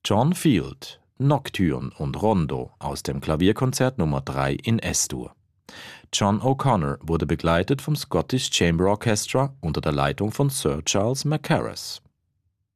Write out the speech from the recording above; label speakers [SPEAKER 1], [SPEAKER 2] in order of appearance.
[SPEAKER 1] John Field, Nocturne und Rondo aus dem Klavierkonzert Nummer 3 in S-Dur. John O'Connor wurde begleitet vom Scottish Chamber Orchestra unter der Leitung von Sir Charles Mackerras.